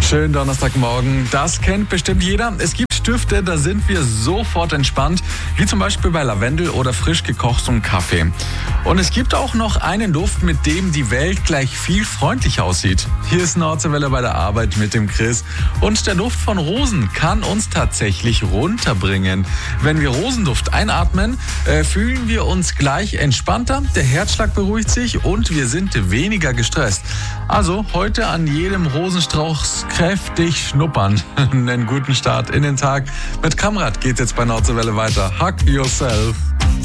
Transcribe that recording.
Schönen Donnerstagmorgen. Das kennt bestimmt jeder. Es gibt Düfte, da sind wir sofort entspannt, wie zum Beispiel bei Lavendel oder frisch gekochtem Kaffee. Und es gibt auch noch einen Duft, mit dem die Welt gleich viel freundlicher aussieht. Hier ist Nordseewelle bei der Arbeit mit dem Chris. Und der Duft von Rosen kann uns tatsächlich runterbringen. Wenn wir Rosenduft einatmen, fühlen wir uns gleich entspannter, der Herzschlag beruhigt sich und wir sind weniger gestresst. Also heute an jedem Rosenstrauch kräftig schnuppern. Einen guten Start in den Tag. Mit Kamrat geht's jetzt bei Nordseewelle weiter. Hug yourself.